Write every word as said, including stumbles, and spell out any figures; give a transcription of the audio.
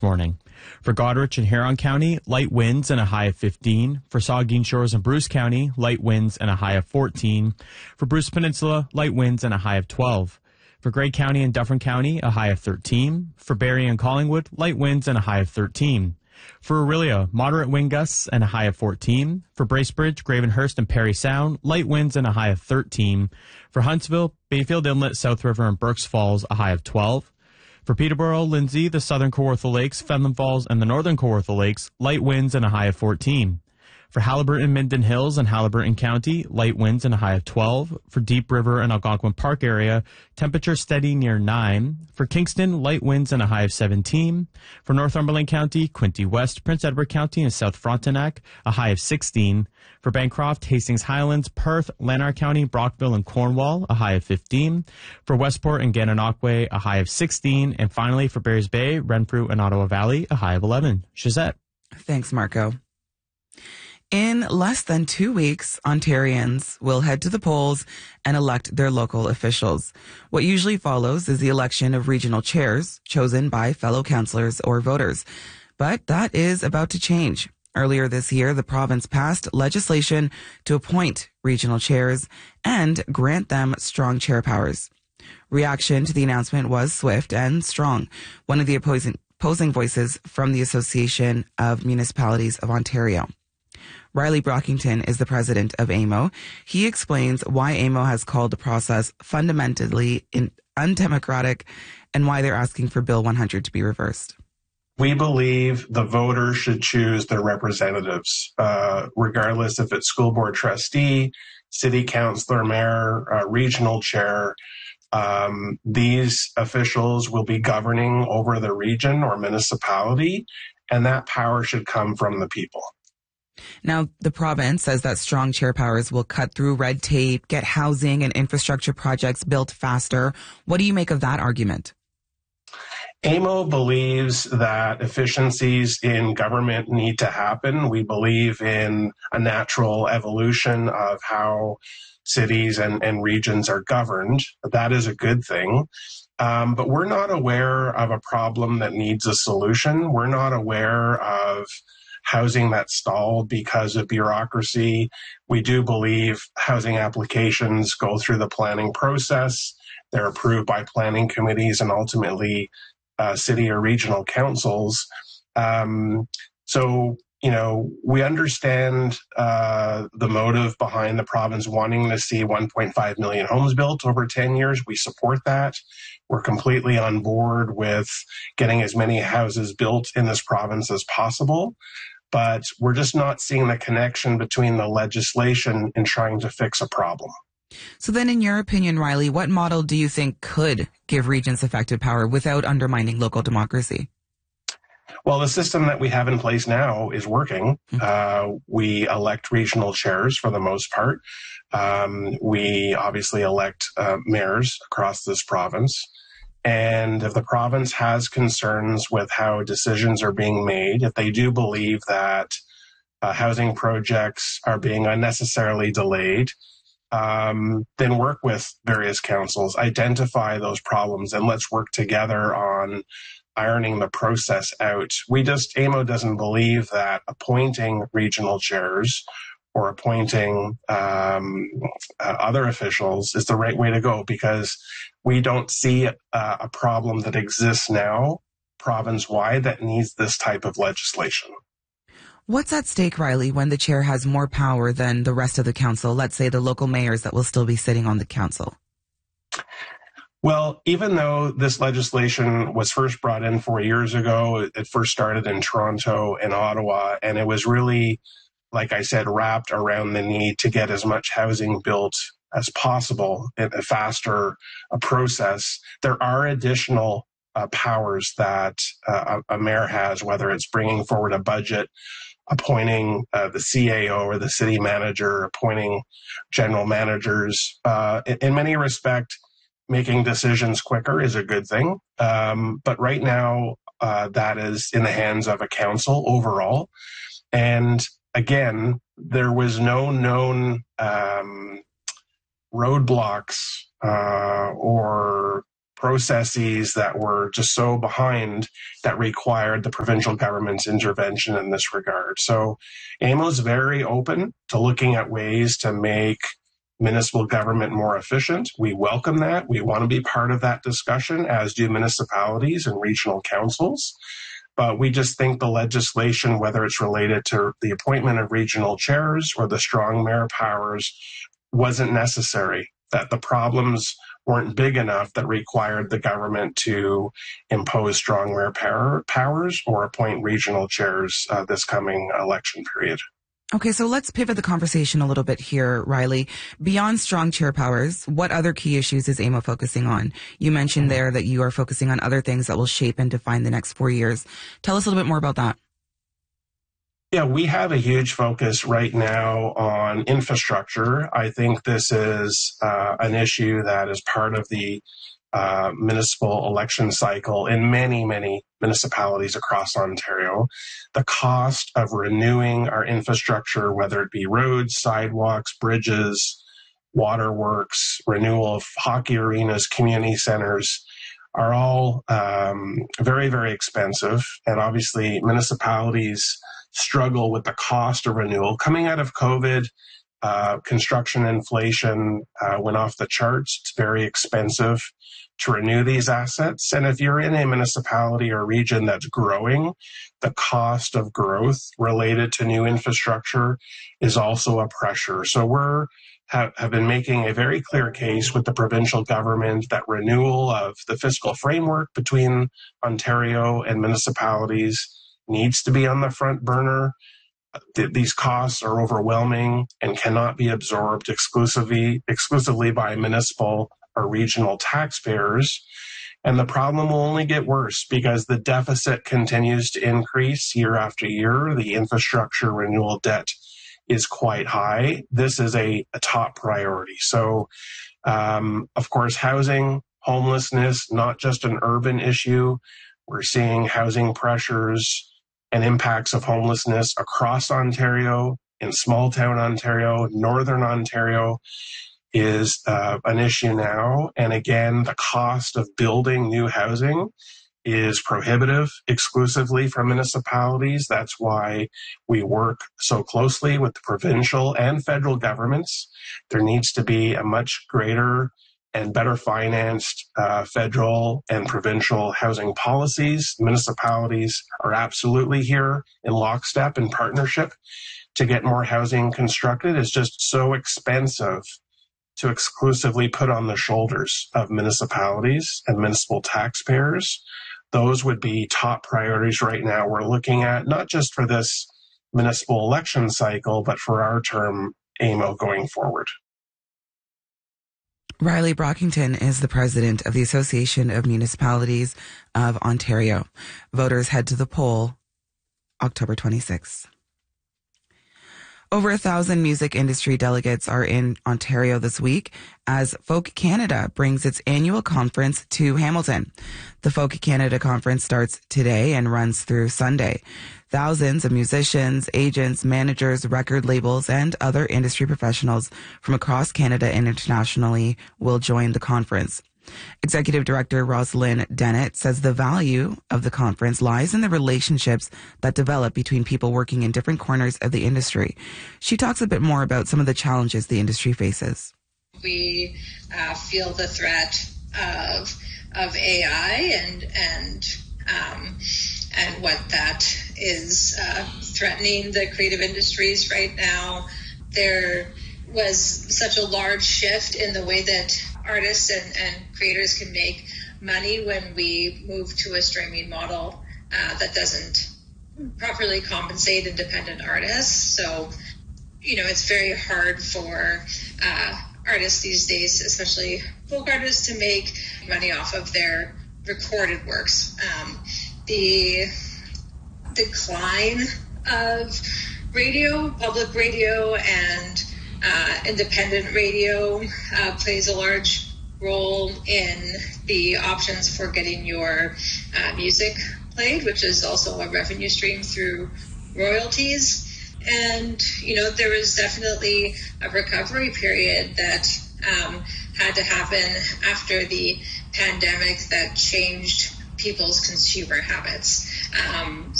Morning. For Goderich and Huron County, light winds and a high of fifteen. For Saugeen Shores and Bruce County, light winds and a high of fourteen. For Bruce Peninsula, light winds and a high of twelve. For Grey County and Dufferin County, a high of thirteen. For Barrie and Collingwood, light winds and a high of thirteen. For Orillia, moderate wind gusts and a high of fourteen. For Bracebridge, Gravenhurst, and Parry Sound, light winds and a high of thirteen. For Huntsville, Bayfield Inlet, South River, and Burks Falls, a high of twelve. For Peterborough, Lindsay, the southern Kawartha Lakes, Fenland Falls, and the northern Kawartha Lakes, light winds and a high of fourteen. For Haliburton, Minden Hills, and Haliburton County, light winds and a high of twelve. For Deep River and Algonquin Park area, temperature steady near nine. For Kingston, light winds and a high of seventeen. For Northumberland County, Quinte West, Prince Edward County, and South Frontenac, a high of sixteen. For Bancroft, Hastings Highlands, Perth, Lanark County, Brockville, and Cornwall, a high of fifteen. For Westport and Gananoque, a high of sixteen. And finally, for Barry's Bay, Renfrew, and Ottawa Valley, a high of eleven. Shazette. Thanks, Marco. In less than two weeks, Ontarians will head to the polls and elect their local officials. What usually follows is the election of regional chairs chosen by fellow councillors or voters. But that is about to change. Earlier this year, the province passed legislation to appoint regional chairs and grant them strong chair powers. Reaction to the announcement was swift and strong. One of the opposing, opposing voices from the Association of Municipalities of Ontario. Riley Brockington is the president of A M O. He explains why A M O has called the process fundamentally in undemocratic and why they're asking for Bill one hundred to be reversed. We believe the voters should choose their representatives, uh, regardless if it's school board trustee, city councillor, mayor, uh, regional chair. Um, these officials will be governing over the region or municipality, and that power should come from the people. Now, the province says that strong chair powers will cut through red tape, get housing and infrastructure projects built faster. What do you make of that argument? A M O believes that efficiencies in government need to happen. We believe in a natural evolution of how cities and, and regions are governed. That is a good thing. Um, but we're not aware of a problem that needs a solution. We're not aware of housing that's stalled because of bureaucracy. We do believe housing applications go through the planning process. They're approved by planning committees and ultimately uh, city or regional councils. Um, so, you know, we understand uh, the motive behind the province wanting to see one point five million homes built over ten years. We support that. We're completely on board with getting as many houses built in this province as possible. But we're just not seeing the connection between the legislation and trying to fix a problem. So then, in your opinion, Riley, what model do you think could give regions effective power without undermining local democracy? Well, the system that we have in place now is working. Mm-hmm. Uh, we elect regional chairs for the most part. Um, we obviously elect uh, mayors across this province. And if the province has concerns with how decisions are being made, if they do believe that uh, housing projects are being unnecessarily delayed, um, then work with various councils, identify those problems, and let's work together on ironing the process out. We just, A M O doesn't believe that appointing regional chairs or appointing um, uh, other officials is the right way to go, because we don't see uh, a problem that exists now province-wide that needs this type of legislation. What's at stake, Riley, when the chair has more power than the rest of the council, let's say the local mayors that will still be sitting on the council? Well, even though this legislation was first brought in four years ago, it first started in Toronto and Ottawa, and it was really, like I said, wrapped around the need to get as much housing built as possible in a faster uh, process. There are additional uh, powers that uh, a mayor has, whether it's bringing forward a budget, appointing uh, the C A O or the city manager, appointing general managers. Uh, in, in many respects, making decisions quicker is a good thing. Um, but right now, uh, that is in the hands of a council overall. And again, there was no known um, roadblocks uh, or processes that were just so behind that required the provincial government's intervention in this regard. So A M O is very open to looking at ways to make municipal government more efficient. We welcome that. We want to be part of that discussion, as do municipalities and regional councils. But we just think the legislation, whether it's related to the appointment of regional chairs or the strong mayor powers, wasn't necessary, that the problems weren't big enough that required the government to impose strong mayor power, powers or appoint regional chairs uh, this coming election period. Okay, so let's pivot the conversation a little bit here, Riley. Beyond strong chair powers, what other key issues is A M O focusing on? You mentioned there that you are focusing on other things that will shape and define the next four years. Tell us a little bit more about that. Yeah, we have a huge focus right now on infrastructure. I think this is uh, an issue that is part of the uh, municipal election cycle in many, many municipalities across Ontario. The cost of renewing our infrastructure, whether it be roads, sidewalks, bridges, waterworks, renewal of hockey arenas, community centers, are all um, very, very expensive. And obviously, municipalities struggle with the cost of renewal. Coming out of COVID, uh, construction inflation uh, went off the charts. It's very expensive to renew these assets. And if you're in a municipality or region that's growing, the cost of growth related to new infrastructure is also a pressure. So we're have, have been making a very clear case with the provincial government that renewal of the fiscal framework between Ontario and municipalities needs to be on the front burner. These costs are overwhelming and cannot be absorbed exclusively exclusively by municipal or regional taxpayers. And the problem will only get worse because the deficit continues to increase year after year. The infrastructure renewal debt is quite high. This is a, a top priority. So, um, of course, housing, homelessness, not just an urban issue. We're seeing housing pressures and impacts of homelessness across Ontario, in small town Ontario, northern Ontario is uh, an issue now. And again, the cost of building new housing is prohibitive exclusively from municipalities. That's why we work so closely with the provincial and federal governments. There needs to be a much greater and better financed uh, federal and provincial housing policies. Municipalities are absolutely here in lockstep and partnership to get more housing constructed. It's just so expensive to exclusively put on the shoulders of municipalities and municipal taxpayers. Those would be top priorities right now. We're looking at not just for this municipal election cycle, but for our term A M O going forward. Riley Brockington is the president of the Association of Municipalities of Ontario. Voters head to the poll October twenty-sixth. Over a thousand music industry delegates are in Ontario this week as Folk Canada brings its annual conference to Hamilton. The Folk Canada conference starts today and runs through Sunday. Thousands of musicians, agents, managers, record labels, and other industry professionals from across Canada and internationally will join the conference. Executive Director Rosalind Dennett says the value of the conference lies in the relationships that develop between people working in different corners of the industry. She talks a bit more about some of the challenges the industry faces. We uh, feel the threat of of A I and and um, and what that is uh, threatening the creative industries right now. There was such a large shift in the way that artists and, and creators can make money when we move to a streaming model uh, that doesn't properly compensate independent artists. So, you know, it's very hard for uh, artists these days, especially folk artists, to make money off of their recorded works. Um, the decline of radio, public radio, and Uh, independent radio uh, plays a large role in the options for getting your uh, music played, which is also a revenue stream through royalties. And, you know, there is definitely a recovery period that um, had to happen after the pandemic that changed people's consumer habits. Um,